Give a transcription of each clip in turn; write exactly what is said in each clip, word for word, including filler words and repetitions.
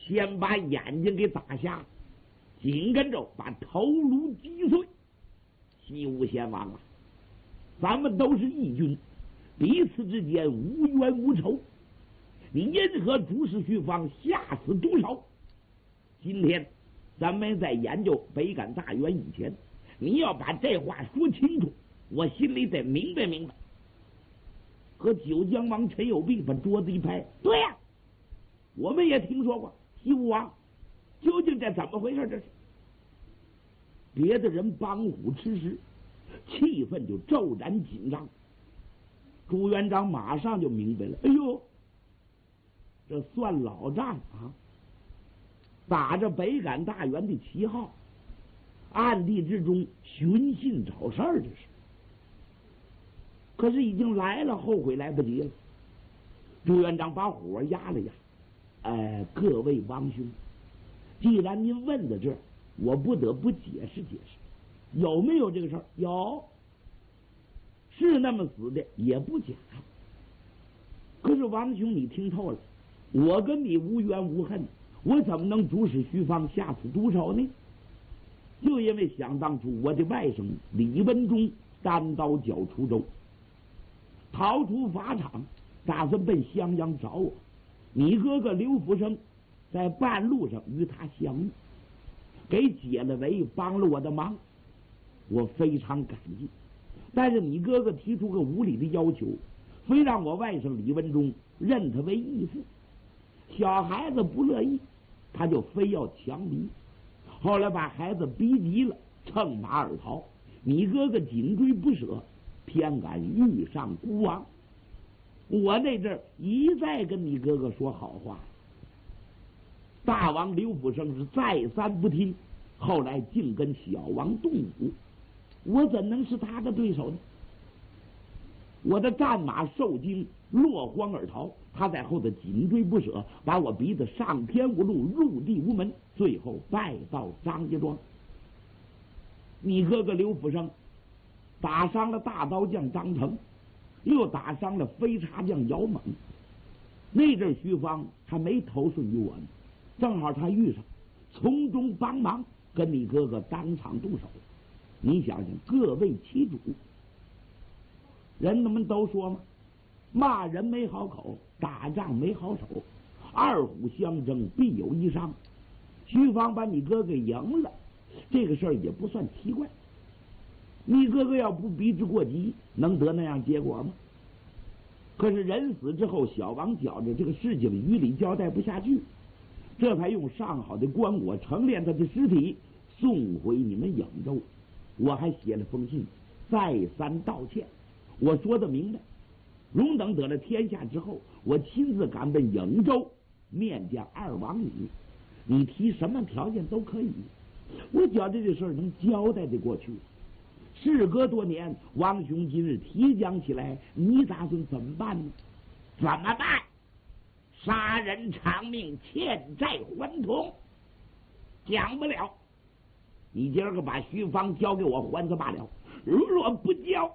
先把眼睛给打瞎，紧跟着把头颅击碎。西吴先王啊，咱们都是义军，彼此之间无冤无仇，你因何主使徐方下此毒手？今天咱们在研究北赶大员以前，你要把这话说清楚，我心里得明白明白。和九江王陈友弼把桌子一拍，对呀、啊，我们也听说过西吴王，究竟这怎么回事？这是别的人帮虎吃食，气氛就骤然紧张。朱元璋马上就明白了，哎呦，这算老账啊！打着北赶大员的旗号，暗地之中寻衅找事儿，这是。可是已经来了，后悔来不及了。朱元璋把火压了压，呃，各位王兄，既然您问到这儿，我不得不解释解释，有没有这个事儿？有，是那么死的，也不假。可是王兄，你听透了，我跟你无冤无恨，我怎么能主使徐方下此毒手呢？就因为想当初我的外甥李文忠单刀剿滁州，逃出法场，打算奔襄阳找我。你哥哥刘福生在半路上与他相遇，给解了围，帮了我的忙，我非常感激。但是你哥哥提出个无理的要求，非让我外甥李文忠认他为义父。小孩子不乐意，他就非要强逼，后来把孩子逼急了，乘马而逃。你哥哥紧追不舍，偏敢遇上孤王。我那阵儿一再跟你哥哥说好话，大王刘福生是再三不听，后来竟跟小王动武，我怎能是他的对手呢？我的战马受惊，落荒而逃，他在后头紧追不舍，把我逼得上天无路，入地无门，最后败到张家庄。你哥哥刘福生打伤了大刀匠张成，又打伤了飞叉将姚猛。那阵徐方还没投顺于我呢，正好他遇上，从中帮忙，跟你哥哥当场动手。你想想，各为其主。人们都说嘛，骂人没好口，打仗没好手，二虎相争必有一伤。徐方把你哥哥赢了，这个事儿也不算奇怪。你哥哥要不逼之过急，能得那样结果吗？可是人死之后，小王觉着这个事情于理交代不下去，这才用上好的棺椁盛殓他的尸体，送回你们颍州。我还写了封信，再三道歉。我说的明白，荣等得了天下之后，我亲自赶奔颍州面见二王你，你提什么条件都可以，我觉得这事儿能交代的过去。事隔多年，王兄今日提讲起来，你打算怎么办呢？ 怎么办？杀人偿命，欠债还童，讲不了。 你今儿个把徐方交给我还则罢了，如若不交，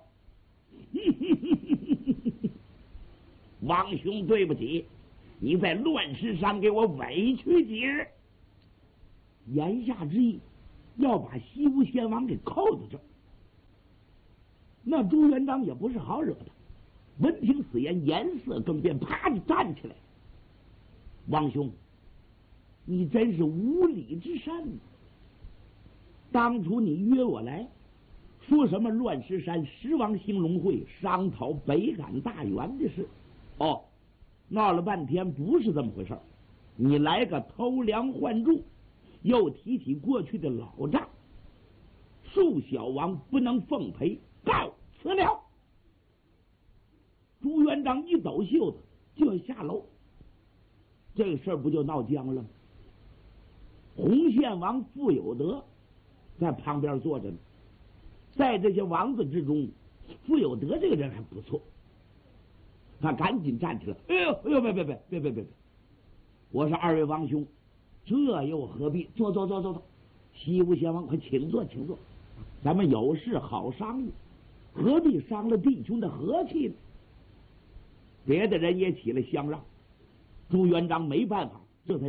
王兄对不起，你在乱石山给我委屈几日。 言下之意要把西吴先王给扣在这儿。那朱元璋也不是好惹的，闻听此言，颜色更变，啪就站起来。王兄，你真是无礼之甚！当初你约我来说什么乱石山十王兴隆会商讨北赶大员的事，哦，闹了半天不是这么回事。你来个偷梁换柱，又提起过去的老账，恕小王不能奉陪，告辞了。朱元璋一抖袖子就要下楼，这个事儿不就闹僵了吗？洪宪王傅有德在旁边坐着呢，在这些王子之中，傅有德这个人还不错，他赶紧站起来，哎呦哎呦，别别别别别别别！我说二位王兄，这又何必？坐坐坐坐坐，西吴先王，快请坐请坐，咱们有事好商议，何必伤了弟兄的和气呢？别的人也起来相让，朱元璋没办法，